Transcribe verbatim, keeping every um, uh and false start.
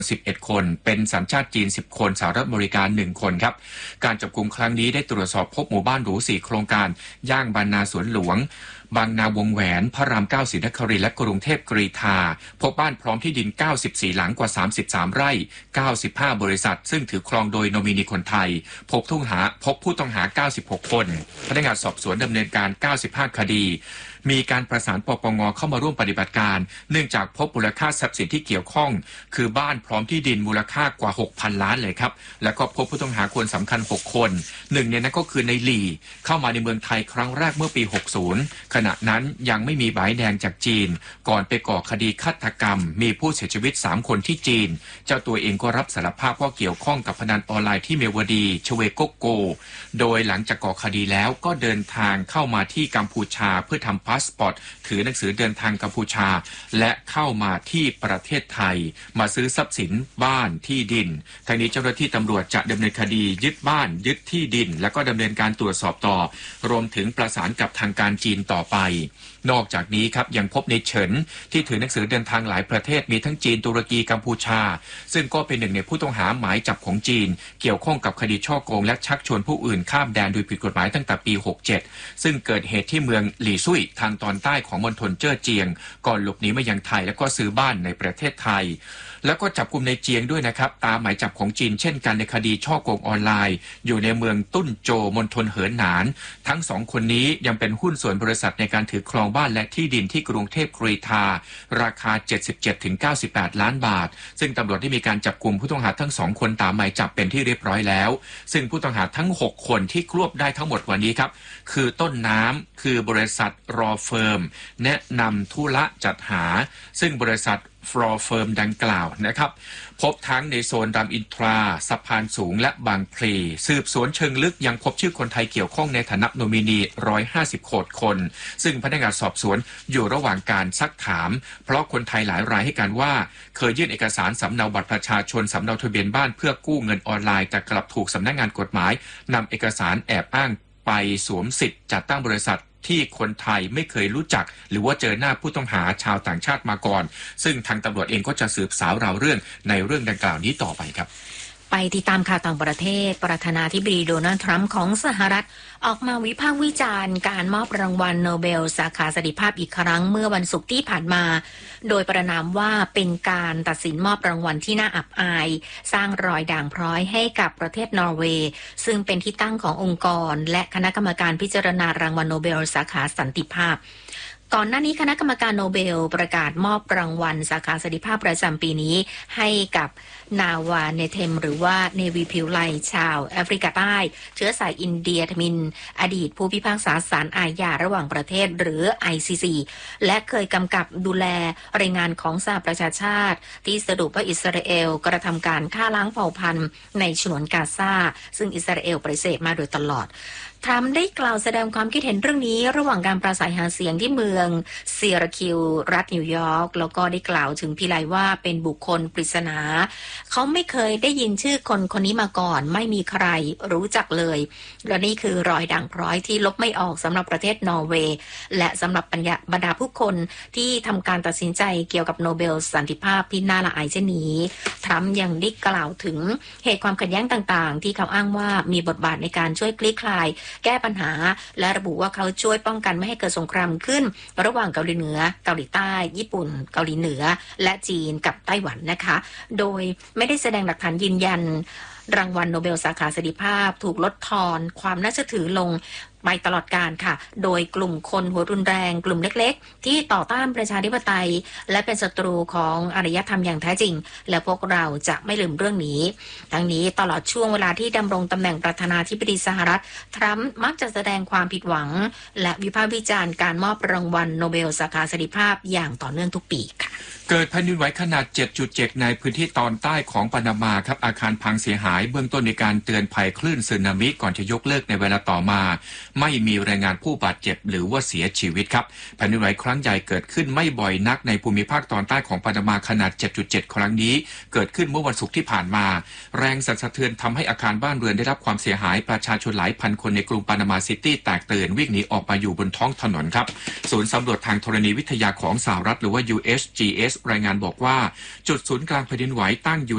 สิบเอ็ดคนเป็นสัญชาติจีนสิบคนสหรัฐอเมริกาหนึ่งคนครับการจับกุมครั้งนี้ได้ตรวจสอบพบหมู่บ้านหรูสี่โครงการย่างบานนาสวนหลวงบางนาวงแหวนพระรามเก้าศรีนครินทร์และกรุงเทพกรีฑาพบบ้านพร้อมที่ดินเก้าสิบสี่หลังกว่าสามสิบสามไร่เก้าสิบห้าบริษัทซึ่งถือครองโดยโนมินีคนไทยพบผู้ต้องหาพบผู้ต้องหาเก้าสิบหกคนพนักงานสอบสวนดำเนินการเก้าสิบห้าคดีมีการประสานปปงเข้ามาร่วมปฏิบัติการเนื่องจากพบมูลค่าทรัพย์สินที่เกี่ยวข้องคือบ้านพร้อมที่ดินมูลค่ากว่า หกพัน ล้านเลยครับแล้วก็พบผู้ต้องหาคนสำคัญหกคนหนึ่งในนั้นก็คือในหลี่เข้ามาในเมืองไทยครั้งแรกเมื่อปีหกสิบขณะนั้นยังไม่มีใบแดงจากจีนก่อนไปก่อคดีฆาตกรรมมีผู้เสียชีวิตสามคนที่จีนเจ้าตัวเองก็รับสารภาพว่าเกี่ยวข้องกับพนันออนไลน์ที่เมวดีชเวโกโกโดยหลังจากก่อคดีแล้วก็เดินทางเข้ามาที่กัมพูชาเพื่อทำพาสปอร์ตถือหนังสือเดินทางกัมพูชาและเข้ามาที่ประเทศไทยมาซื้อทรัพย์สินบ้านที่ดินทางนี้เจ้าหน้าที่ตำรวจจะดำเนินคดียึดบ้านยึดที่ดินแล้วก็ดำเนินการตรวจสอบต่อรวมถึงประสานกับทางการจีนต่อไปนอกจากนี้ครับยังพบในเฉินที่ถือหนังสือเดินทางหลายประเทศมีทั้งจีนตุรกีกัมพูชาซึ่งก็เป็นหนึ่งในผู้ต้องหาหมายจับของจีนเกี่ยวข้องกับคดีฉ้อโกงและชักชวนผู้อื่นข้ามแดนโดยผิดกฎหมายตั้งแต่ปีหกสิบเจ็ดซึ่งเกิดเหตุที่เมืองหลี่ซุยทางตอนใต้ของมณฑลเจ้อเจียงก่อนหลบหนีมายังไทยแล้วก็ซื้อบ้านในประเทศไทยแล้วก็จับกุมในเจียงด้วยนะครับตามหมายจับของจีนเช่นกันในคดีฉ้อโกงออนไลน์อยู่ในเมืองตุ้นโจมณฑลเหินหนานทั้งสองคนนี้ยังเป็นหุ้นส่วนบริษัทในการถือครองบ้านและที่ดินที่กรุงเทพกรีฑาราคา เจ็ดสิบเจ็ดถึงเก้าสิบแปด ล้านบาทซึ่งตำรวจได้มีการจับกุมผู้ต้องหาทั้งสองคนตามหมายจับเป็นที่เรียบร้อยแล้วซึ่งผู้ต้องหาทั้งหกคนที่รวบได้ทั้งหมดวันนี้ครับคือต้นน้ำคือบริษัทรอเฟิร์มแนะนำธุระจัดหาซึ่งบริษัทฟรอเฟิร์มดังกล่าวนะครับพบทั้งในโซนรามอินทราสะพานสูงและบางพลีสืบสวนเชิงลึกยังพบชื่อคนไทยเกี่ยวข้องในฐานะโนมินีหนึ่งร้อยห้าสิบคนซึ่งพนักงานสอบสวนอยู่ระหว่างการซักถามเพราะคนไทยหลายรายให้การว่าเคยยื่นเอกสารสำเนาบัตรประชาชนสำเนาทะเบียนบ้านเพื่อกู้เงินออนไลน์แต่กลับถูกสำนักงานกฎหมายนำเอกสารแอบอ้างไปสวมสิทธิ์จัดตั้งบริษัทที่คนไทยไม่เคยรู้จักหรือว่าเจอหน้าผู้ต้องหาชาวต่างชาติมาก่อนซึ่งทางตำรวจเองก็จะสืบสาวราวเรื่องในเรื่องดังกล่าวนี้ต่อไปครับไปติดตามข่าวต่างประเทศประธานาธิบดีโดนัลด์ทรัมป์ของสหรัฐออกมาวิพากษ์วิจารณ์การมอบรางวัลโนเบลสาขาสันติภาพอีกครั้งเมื่อวันศุกร์ที่ผ่านมาโดยประนามว่าเป็นการตัดสินมอบรางวัลที่น่าอับอายสร้างรอยด่างพร้อยให้กับประเทศนอร์เวย์ซึ่งเป็นที่ตั้งขององค์กรและคณะกรรมการพิจารณารางวัลโนเบลสาขาสันติภาพก่อนหน้านี้คณะกรรมการโนเบลประกาศมอบรางวัลสาขาสันติภาพประจำปีนี้ให้กับนาวาเนเทมหรือว่าเนวีผิวไลชาวแอฟริกาใต้เชื้อสายอินเดียทมินอดีตผู้พิพากษาศาลอาญาระหว่างประเทศหรือ ไอ ซี ซี และเคยกำกับดูแลรายงานของสหประชาชาติที่สรุปว่าอิสราเอลกระทำการฆ่าล้างเผ่าพันธุ์ในฉนวนกาซาซึ่งอิสราเอลปฏิเสธมาโดยตลอดทรัมป์ได้กล่าวแสดงความคิดเห็นเรื่องนี้ระหว่างการปราศัยหาเสียงที่เมืองเซียราคิวรัฐนิวยอร์กแล้วก็ได้กล่าวถึงพิไลว่าเป็นบุคคลปริศนาเขาไม่เคยได้ยินชื่อคนคนนี้มาก่อนไม่มีใครรู้จักเลยและนี่คือรอยด่างพร้อยที่ลบไม่ออกสำหรับประเทศนอร์เวย์และสำหรับบรรดาผู้คนที่ทำการตัดสินใจเกี่ยวกับโนเบลสันติภาพที่น่าละอายเช่นนี้ทรัมป์ยังได้กล่าวถึงเหตุความขัดแย้งต่างๆที่เขาอ้างว่ามีบทบาทในการช่วยคลี่คลายแก้ปัญหาและระบุว่าเขาช่วยป้องกันไม่ให้เกิดสงครามขึ้นระหว่างเกาหลีเหนือเกาหลีใต้ญี่ปุ่นเกาหลีเหนือและจีนกับไต้หวันนะคะโดยไม่ได้แสดงหลักฐานยืนยันรางวัลโนเบลสาขาสันติภาพถูกลดทอนความน่าเชื่อถือลงไปตลอดกาลค่ะโดยกลุ่มคนหัวรุนแรงกลุ่มเล็กๆที่ต่อต้านประชาธิปไตยและเป็นศัตรูของอารยธรรมอย่างแท้จริงและพวกเราจะไม่ลืมเรื่องนี้ทั้งนี้ตลอดช่วงเวลาที่ดำรงตำแหน่งประธานาธิบดีสหรัฐทรัมป์มักจะแสดงความผิดหวังและวิพากษ์วิจารณ์การมอบรางวัลโนเบลสาขาสันติภาพอย่างต่อเนื่องทุกปีค่ะเกิดแผ่นดินไหวขนาด เจ็ดจุดเจ็ด ในพื้นที่ตอนใต้ของปานามาครับอาคารพังเสียหายเบื้องต้นในการเตือนภัยคลื่นสึนามิก่อนจะยกเลิกในเวลาต่อมาไม่มีรายงานผู้บาดเจ็บหรือว่าเสียชีวิตครับแผ่นดินไหวครั้งใหญ่เกิดขึ้นไม่บ่อยนักในภูมิภาคตอนใต้ของปานามาขนาด เจ็ดจุดเจ็ด ครั้งนี้เกิดขึ้นเมื่อวันศุกร์ที่ผ่านมาแรงสั่นสะเทือนทำให้อาคารบ้านเรือนได้รับความเสียหายประชาชนหลายพันคนในกรุงปานามาซิตี้แตกตื่นวิ่งหนีออกมาอยู่บนท้องถนนครับศูนย์สำรวจทางธรณีวิทยาของสหรัฐหรือว่า ยู เอส จี เอส รายงานบอกว่าจุดศูนย์กลางแผ่นดินไหวตั้งอยู่